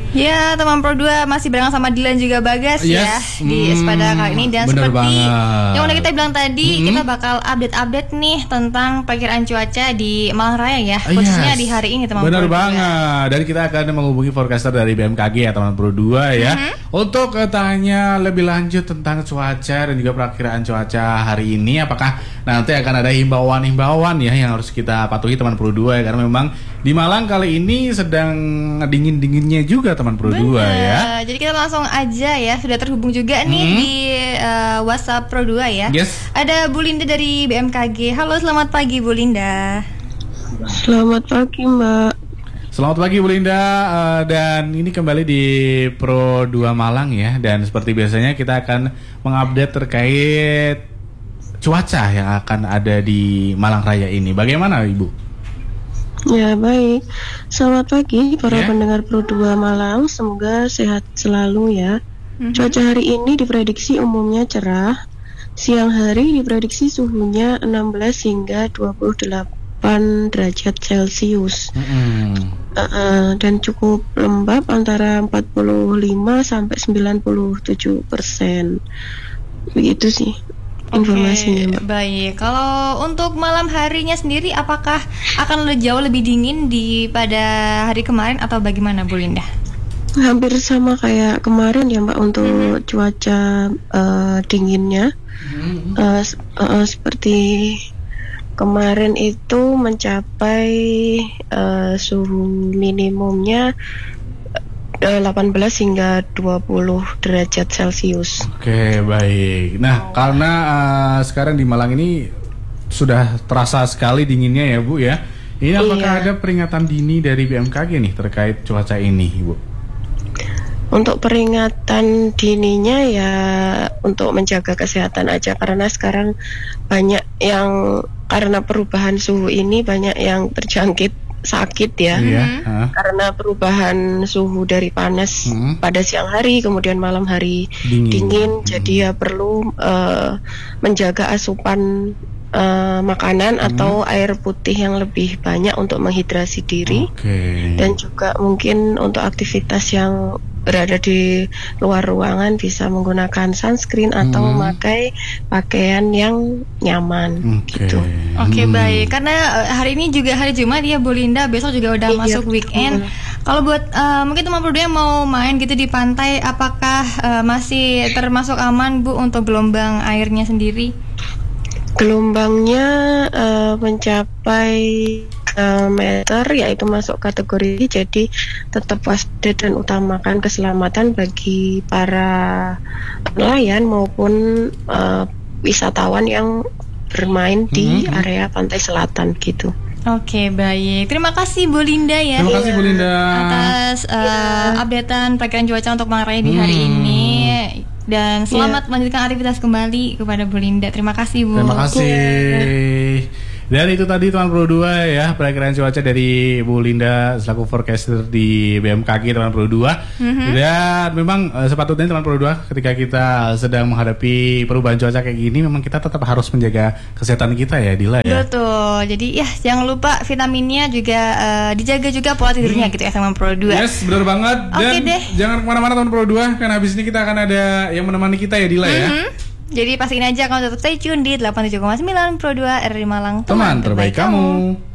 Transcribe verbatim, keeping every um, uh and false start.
Ya, teman Pro dua masih bareng sama Dilan juga Bagas yes. ya di hmm, Espada kali ini. Dan seperti banget. Yang udah kita bilang tadi, mm-hmm. kita bakal update-update nih tentang perkiraan cuaca di Malang Raya ya, khususnya yes. di hari ini teman Bener Pro banget. dua. Dan kita akan menghubungi forecaster dari B M K G ya teman Pro dua ya, mm-hmm. untuk tanya lebih lanjut tentang cuaca dan juga perakiraan cuaca hari ini. Apakah nanti akan ada himbauan-himbauan ya yang harus kita patuhi teman Pro dua ya, karena memang di Malang kali ini sedang dingin-dinginnya juga teman Pro dua ya. Jadi kita langsung aja ya, sudah terhubung juga nih hmm. di uh, WhatsApp Pro dua ya. Yes. Ada Bu Linda dari B M K G. Halo, selamat pagi Bu Linda. Selamat pagi Mbak. Selamat pagi Bu Linda, uh, dan ini kembali di Pro dua Malang ya. Dan seperti biasanya kita akan mengupdate terkait cuaca yang akan ada di Malang Raya ini. Bagaimana Ibu? Ya baik, selamat pagi para yeah. pendengar Pro dua Malang, semoga sehat selalu ya. Mm-hmm. Cuaca hari ini diprediksi umumnya cerah, siang hari diprediksi suhunya enam belas hingga dua puluh delapan derajat Celcius. Mm-hmm. uh, uh, dan cukup lembab antara empat puluh lima sampai sembilan puluh tujuh persen. Begitu sih informasinya. Oke, baik. Kalau untuk malam harinya sendiri, apakah akan lebih jauh lebih dingin di pada hari kemarin atau bagaimana Bu Linda? Hampir sama kayak kemarin ya Mbak untuk hmm. cuaca uh, dinginnya. Hmm. Uh, uh, seperti kemarin itu mencapai uh, suhu minimumnya delapan belas hingga dua puluh derajat Celcius. Oke, baik. Nah, karena uh, sekarang di Malang ini sudah terasa sekali dinginnya ya, Bu ya. Ini apakah iya. ada peringatan dini dari B M K G nih terkait cuaca ini, Bu? Untuk peringatan dininya ya untuk menjaga kesehatan aja, karena sekarang banyak yang karena perubahan suhu ini banyak yang terjangkit sakit ya, iya, hmm. karena perubahan suhu dari panas hmm. pada siang hari kemudian malam hari dingin, dingin hmm. jadi ya perlu uh, menjaga asupan uh, makanan hmm. atau air putih yang lebih banyak untuk menghidrasi diri, okay. dan juga mungkin untuk aktivitas yang berada di luar ruangan bisa menggunakan sunscreen atau hmm. memakai pakaian yang nyaman, okay. gitu. Oke, okay, hmm. baik. Karena hari ini juga hari Jumat ya Bu Linda, besok juga udah iya, masuk weekend. Hmm. Kalau buat uh, mungkin teman berdua yang mau main gitu di pantai, apakah uh, masih termasuk aman Bu untuk gelombang airnya sendiri? Gelombangnya uh, mencapai uh, meter, yaitu masuk kategori, jadi tetap waspada dan utamakan keselamatan bagi para nelayan maupun uh, wisatawan yang bermain di mm-hmm. area pantai selatan gitu. Oke, baik. Terima kasih Bu Linda ya. Terima kasih Bu Linda atas uh, yeah. updatean perakiraan cuaca untuk Malang Raya di hari hmm. ini. Dan selamat yeah. melanjutkan aktivitas kembali kepada Bu Linda. Terima kasih Bu. Terima kasih. Yeah. Dan itu tadi teman Pro dua ya, perakiraan cuaca dari Bu Linda selaku forecaster di B M K G teman Pro dua. Mm-hmm. Dan memang uh, sepatutnya teman Pro dua ketika kita sedang menghadapi perubahan cuaca kayak gini, memang kita tetap harus menjaga kesehatan kita ya, Dila ya. Betul. Jadi ya jangan lupa vitaminnya juga uh, dijaga juga, pola tidurnya hmm. gitu ya teman Pro dua. Yes, benar banget. Dan okay deh. Jangan kemana-mana teman Pro dua, karena habis ini kita akan ada yang menemani kita ya, Dila mm-hmm. ya. Jadi pastiin aja kamu tetap stay tune di delapan puluh tujuh koma sembilan Pro dua R R I Malang, teman, teman terbaik, terbaik kamu. kamu.